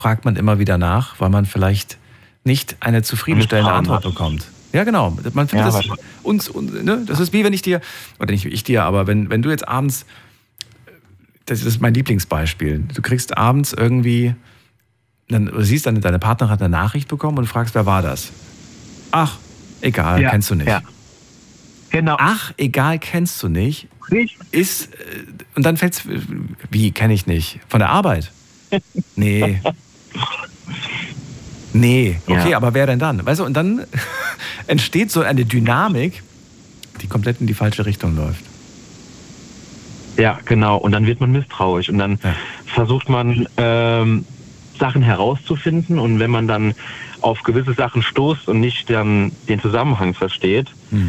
fragt man immer wieder nach, weil man vielleicht nicht eine zufriedenstellende Antwort bekommt. Ja, genau. Man findet ne? Das ist wie wenn ich dir, oder nicht ich dir, aber wenn du jetzt abends, das ist mein Lieblingsbeispiel, du kriegst abends irgendwie, du siehst dann, deine Partnerin hat eine Nachricht bekommen und du fragst, wer war das? Ach, egal, kennst du nicht. Ja. Genau. Ach, egal, kennst du nicht. Ist, und dann fällt's, wie, kenne ich nicht? Von der Arbeit? Nee. Nee, okay, aber wer denn dann? Weißt du, und dann entsteht so eine Dynamik, die komplett in die falsche Richtung läuft. Ja, genau. Und dann wird man misstrauisch und dann versucht man Sachen herauszufinden und wenn man dann auf gewisse Sachen stoßt und nicht dann den Zusammenhang versteht,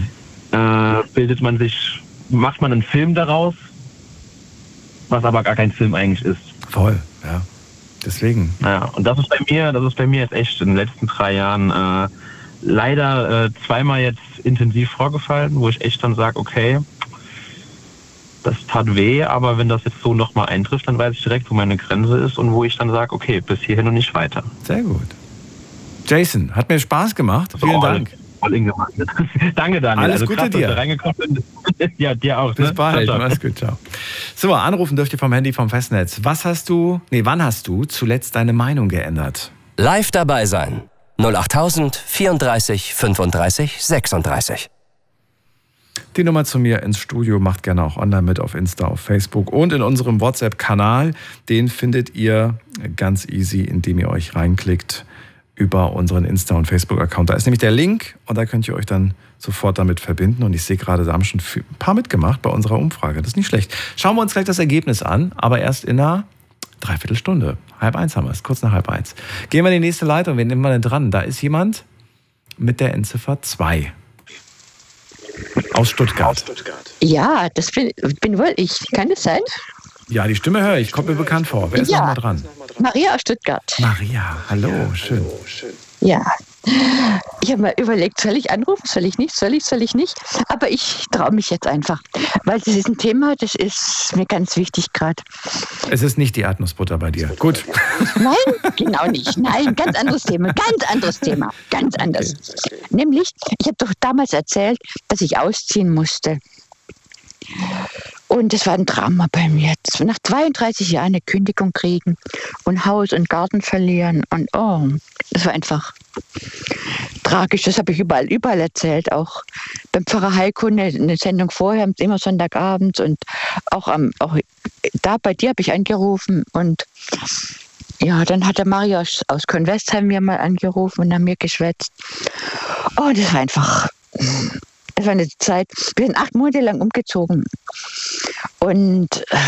macht man einen Film daraus, was aber gar kein Film eigentlich ist. Voll, ja. Deswegen. Ja, und das ist bei mir jetzt echt in den letzten 3 Jahren leider zweimal jetzt intensiv vorgefallen, wo ich echt dann sage, okay, das tat weh, aber wenn das jetzt so nochmal eintrifft, dann weiß ich direkt, wo meine Grenze ist und wo ich dann sage, okay, bis hierhin und nicht weiter. Sehr gut. Jason, hat mir Spaß gemacht. Vielen Dank. Danke, Daniel. Alles Gute dir. Ja, dir auch. Bis bald. Mach's gut, ciao. So, anrufen dürft ihr vom Handy vom Festnetz. Wann hast du zuletzt deine Meinung geändert? Live dabei sein. 08000 34 35 36. Die Nummer zu mir ins Studio, macht gerne auch online mit auf Insta, auf Facebook und in unserem WhatsApp-Kanal. Den findet ihr ganz easy, indem ihr euch reinklickt über unseren Insta- und Facebook-Account. Da ist nämlich der Link und da könnt ihr euch dann sofort damit verbinden. Und ich sehe gerade, da haben schon ein paar mitgemacht bei unserer Umfrage. Das ist nicht schlecht. Schauen wir uns gleich das Ergebnis an, aber erst in einer Dreiviertelstunde. 12:30 haben wir es, kurz nach 12:30. Gehen wir in die nächste Leitung. Wen nehmen wir denn dran? Da ist jemand mit der Endziffer 2. Aus Stuttgart. Ja, das bin wohl ich. Kann das sein? Ja, die Stimme höre ich. Kommt mir bekannt vor. Wer ist noch mal dran? Maria aus Stuttgart. Maria, hallo, schön. Ja, ich habe mal überlegt, soll ich anrufen, soll ich nicht? Aber ich traue mich jetzt einfach, weil das ist ein Thema, das ist mir ganz wichtig gerade. Es ist nicht die Erdnussbutter bei dir. Gut. Nein, genau nicht. Nein, ganz anderes Thema. Ganz anders. Okay. Nämlich, ich habe doch damals erzählt, dass ich ausziehen musste. Und das war ein Drama bei mir. Nach 32 Jahren eine Kündigung kriegen und Haus und Garten verlieren. Und das war einfach tragisch. Das habe ich überall erzählt. Auch beim Pfarrer Heiko eine Sendung vorher, immer Sonntagabends. Und auch da bei dir habe ich angerufen. Und ja, dann hat der Mario aus Convestheim mir mal angerufen und haben mir geschwätzt. Oh, das war einfach... Es war eine Zeit, wir sind 8 Monate lang umgezogen. Und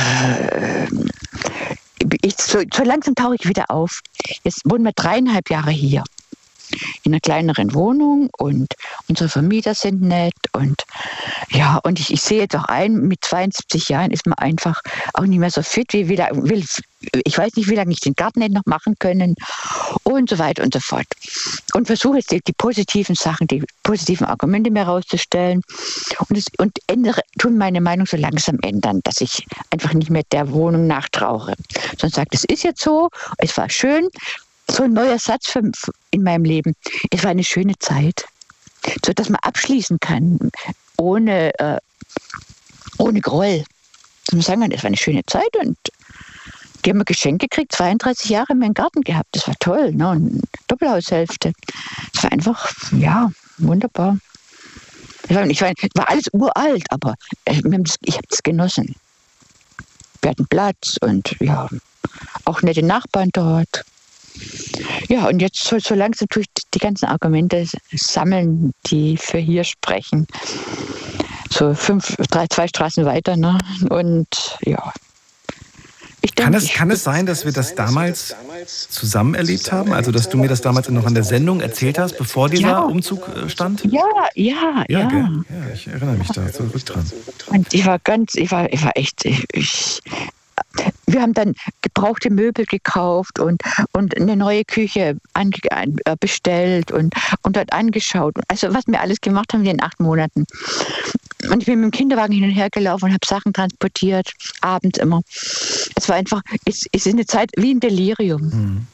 so langsam tauche ich wieder auf. Jetzt wohnen wir 3,5 Jahre hier. In einer kleineren Wohnung und unsere Vermieter sind nett. Und ja, und ich sehe jetzt auch ein, mit 72 Jahren ist man einfach auch nicht mehr so fit, ich weiß nicht, wie lange ich den Garten hätte noch machen können und so weiter und so fort. Und versuche jetzt die positiven Sachen, die positiven Argumente mir herauszustellen und tun meine Meinung so langsam ändern, dass ich einfach nicht mehr der Wohnung nachtrauche. Sondern sage, es ist jetzt so, es war schön. So ein neuer Satz in meinem Leben. Es war eine schöne Zeit, so dass man abschließen kann, ohne Groll. Man sagen kann, es war eine schöne Zeit und die haben mir Geschenke gekriegt, 32 Jahre mehr einen Garten gehabt. Das war toll, ne? Eine Doppelhaushälfte. Es war einfach, ja, wunderbar. War alles uralt, aber ich habe es genossen. Wir hatten Platz und ja, auch nette Nachbarn dort. Ja, und jetzt so langsam tue ich die ganzen Argumente sammeln, die für hier sprechen. So 2 Straßen weiter, ne? Und ja. Kann es sein, dass wir das damals zusammen erlebt haben? Also, dass du mir das damals noch an der Sendung erzählt hast, bevor dieser Umzug stand? Ja. Ja, ich erinnere mich da zurück dran. Und ich war echt... Wir haben dann gebrauchte Möbel gekauft und eine neue Küche bestellt und dort angeschaut. Also was wir alles gemacht haben in den 8 Monaten. Und ich bin mit dem Kinderwagen hin und her gelaufen und habe Sachen transportiert, abends immer. Es war einfach, es ist eine Zeit wie ein Delirium.